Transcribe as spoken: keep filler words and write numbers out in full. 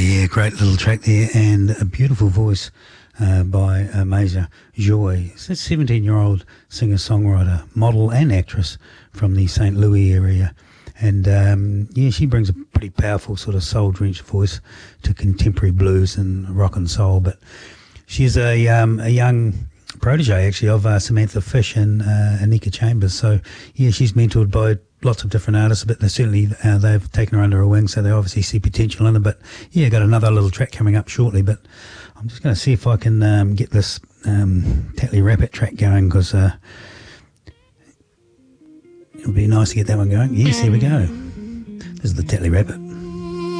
yeah, great little track there, and a beautiful voice uh, by uh, Maiza Joy. It's a seventeen-year-old singer-songwriter, model and actress from the Saint Louis area. And, um, yeah, she brings a pretty powerful sort of soul-drenched voice to contemporary blues and rock and soul. But she's a, um, a young protege, actually, of uh, Samantha Fish and uh, Anika Chambers. So, yeah, she's mentored by lots of different artists, but they certainly uh, they've taken her under her wing, so they obviously see potential in her. But yeah, got another little track coming up shortly. But I'm just going to see if I can um, get this um, Tattly Rapid track going, because uh, it would be nice to get that one going. Yes, here we go. This is the Tattly Rapid.